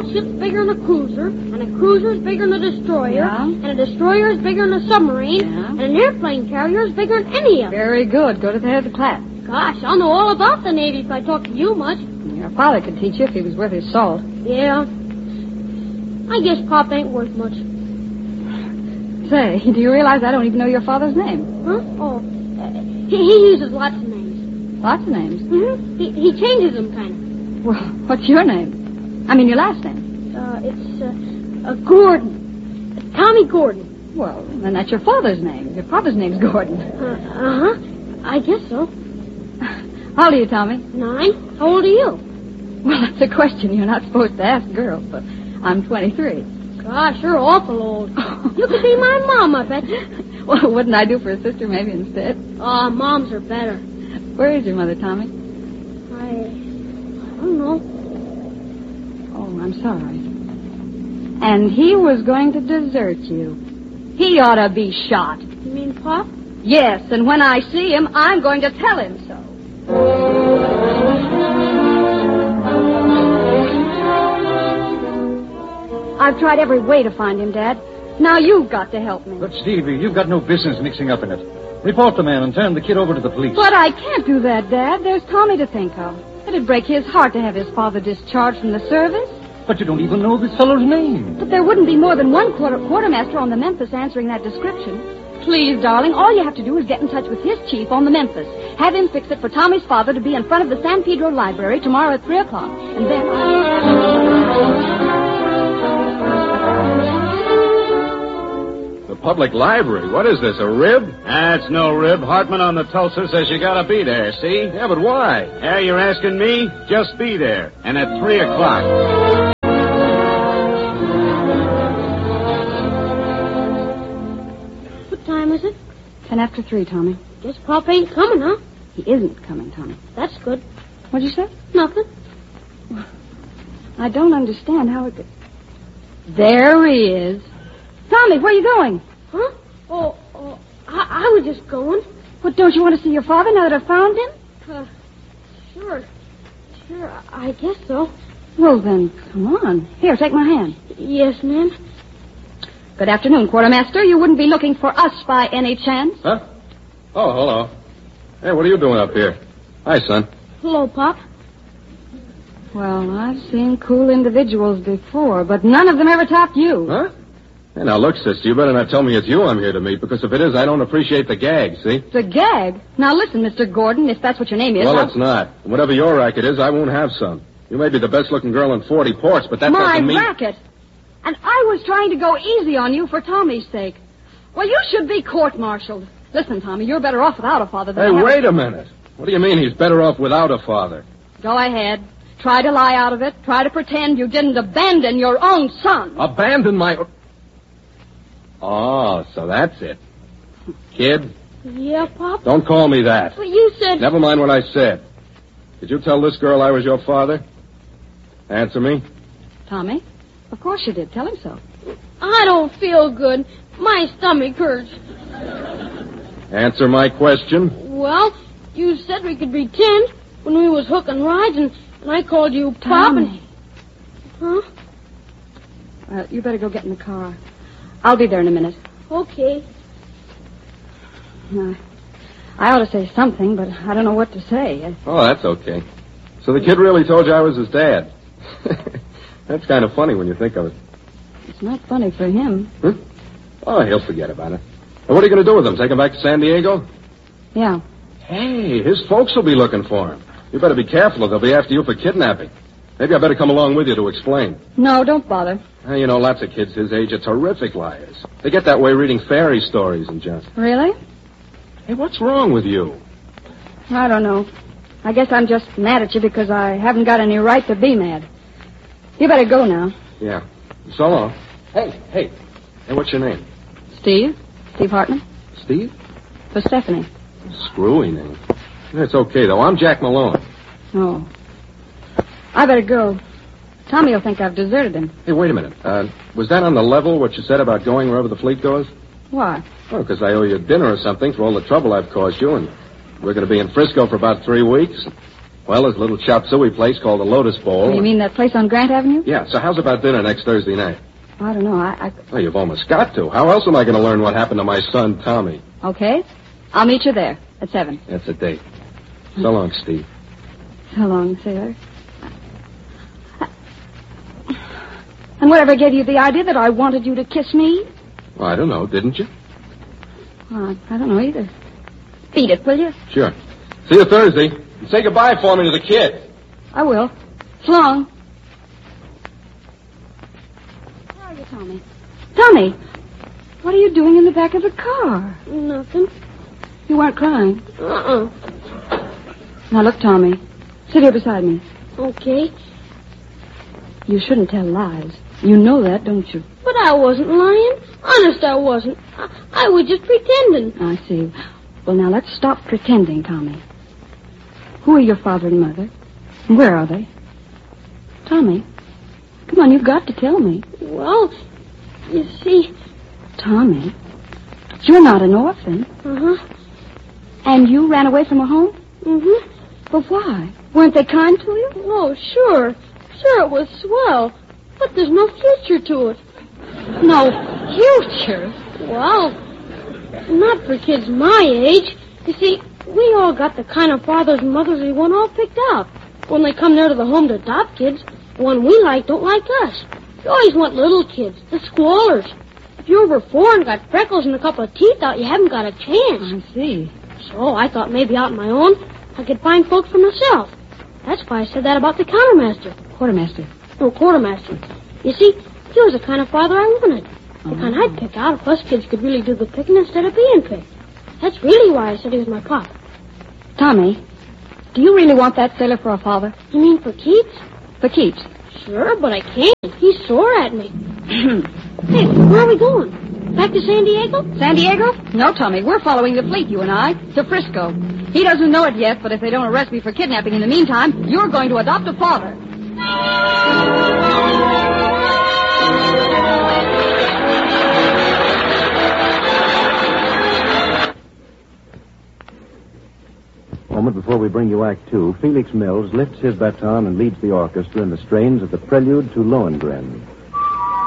ship's bigger than a cruiser, and a cruiser's bigger than a destroyer, Yeah. and a destroyer's bigger than a submarine, Yeah. and an airplane carrier's bigger than any of them. Very good. Go to the head of the class. Gosh, I'll know all about the Navy if I talk to you much. Your father could teach you if he was worth his salt. Yeah. I guess Pop ain't worth much. Say, do you realize I don't even know your father's name? Huh? Oh, he uses lots of names. Lots of names. Mm-hmm. He changes them, kind of. Well, what's your name? I mean, your last name. It's Gordon. Tommy Gordon. Well, then that's your father's name. Your papa's name's Gordon. Uh-huh. I guess so. How old are you, Tommy? 9. How old are you? Well, that's a question you're not supposed to ask girls, but I'm 23. Gosh, you're awful old. You could be my mom, I bet. Well, wouldn't I do for a sister maybe instead? Oh, moms are better. Where is your mother, Tommy? I don't know. Oh, I'm sorry. And he was going to desert you. He ought to be shot. You mean Pop? Yes, and when I see him, I'm going to tell him so. I've tried every way to find him, Dad. Now you've got to help me. But, Stevie, you've got no business mixing up in it. Report the man and turn the kid over to the police. But I can't do that, Dad. There's Tommy to think of. It'd break his heart to have his father discharged from the service. But you don't even know this fellow's name. But there wouldn't be more than one quartermaster on the Memphis answering that description. Please, darling, all you have to do is get in touch with his chief on the Memphis. Have him fix it for Tommy's father to be in front of the San Pedro Library tomorrow at 3 o'clock. And then... The public library? What is this, a rib? That's no rib. Hartman on the Tulsa says you gotta be there, see? Yeah, but why? Yeah, you're asking me? Just be there. And at 3 o'clock. What time is it? 10 after 3, Tommy. Guess Pop ain't coming, huh? He isn't coming, Tommy. That's good. What'd you say? Nothing. I don't understand how it could... There he is. Tommy, where are you going? Huh? Oh, I was just going. What, don't you want to see your father now that I've found him? Sure. Sure, I guess so. Well, then, come on. Here, take my hand. Yes, ma'am. Good afternoon, Quartermaster. You wouldn't be looking for us by any chance? Huh? Oh, hello. Hey, what are you doing up here? Hi, son. Hello, Pop. Well, I've seen cool individuals before, but none of them ever topped you. Huh? Hey, now, look, sister, you better not tell me it's you I'm here to meet, because if it is, I don't appreciate the gag, see? It's a gag. Now, listen, Mr. Gordon, if that's what your name is... Well, it's not. Whatever your racket is, I won't have some. You may be the best-looking girl in 40 ports, but that doesn't mean... My racket! And I was trying to go easy on you for Tommy's sake. Well, you should be court-martialed. Listen, Tommy, you're better off without a father than... Hey, wait a minute. What do you mean he's better off without a father? Go ahead. Try to lie out of it. Try to pretend you didn't abandon your own son. Abandon my... Oh, so that's it. Kid, Yeah, Pop? don't call me that. But you said... Never mind what I said. Did you tell this girl I was your father? Answer me. Tommy, of course you did. Tell him so. I don't feel good. My stomach hurts. Answer my question. Well, you said we could pretend when we was hooking rides, and I called you Pop. Tommy. Huh? You better go get in the car. I'll be there in a minute. Okay. I ought to say something, but I don't know what to say. Oh, that's okay. So the kid really told you I was his dad. That's kind of funny when you think of it. It's not funny for him. Huh? Oh, he'll forget about it. And what are you going to do with him? Take him back to San Diego? Yeah. Hey, his folks will be looking for him. You better be careful or they'll be after you for kidnapping. Maybe I better come along with you to explain. No, don't bother. You know, lots of kids his age are terrific liars. They get that way reading fairy stories and just... Really? Hey, what's wrong with you? I don't know. I guess I'm just mad at you because I haven't got any right to be mad. You better go now. Yeah. So long. Hey, what's your name? Steve? Steve Hartman? Steve? For Stephanie. Screwy name. It's okay, though. I'm Jack Malone. Oh. I better go. Tommy will think I've deserted him. Hey, wait a minute. Was that on the level, what you said about going wherever the fleet goes? Why? Well, because I owe you dinner or something for all the trouble I've caused you, and we're going to be in Frisco for about 3 weeks. Well, there's a little chop suey place called the Lotus Bowl. You mean that place on Grant Avenue? Yeah, so how's about dinner next Thursday night? I don't know. Well, you've almost got to. How else am I going to learn what happened to my son, Tommy? Okay. I'll meet you there at 7. That's a date. So long, Steve. So long, sailor. And whatever gave you the idea that I wanted you to kiss me? Well, I don't know, didn't you? Well, I don't know either. Beat it, will you? Sure. See you Thursday. And say goodbye for me to the kids. I will. So long. Where are you, Tommy? Tommy, what are you doing in the back of the car? Nothing. You weren't crying. Uh-uh. Now, look, Tommy. Sit here beside me. Okay. You shouldn't tell lies. You know that, don't you? But I wasn't lying. Honest, I wasn't. I was just pretending. I see. Well, now, let's stop pretending, Tommy. Who are your father and mother? And where are they? Tommy, come on, you've got to tell me. Well, you see... Tommy, you're not an orphan. Uh-huh. And you ran away from a home? Mm-hmm. But why? Weren't they kind to you? Oh, sure. Sure, it was swell. But there's no future to it. No future? Well, not for kids my age. You see, we all got the kind of fathers and mothers we want all picked out. When they come there to the home to adopt kids, the one we like don't like us. You always want little kids, the squallers. If you're over 4 and got freckles and a couple of teeth out, you haven't got a chance. I see. So I thought maybe out on my own, I could find folks for myself. That's why I said that about the countermaster. Quartermaster. No, quartermaster. You see, he was the kind of father I wanted. The kind I'd pick out if us kids could really do the picking instead of being picked. That's really why I said he was my pop. Tommy, do you really want that sailor for a father? You mean for keeps? For keeps. Sure, but I can't. He's sore at me. Hey, where are we going? Back to San Diego? San Diego? No, Tommy, we're following the fleet, you and I, to Frisco. He doesn't know it yet, but if they don't arrest me for kidnapping in the meantime, you're going to adopt a father. A moment before we bring you Act Two, Felix Mills lifts his baton and leads the orchestra in the strains of the Prelude to Lohengrin.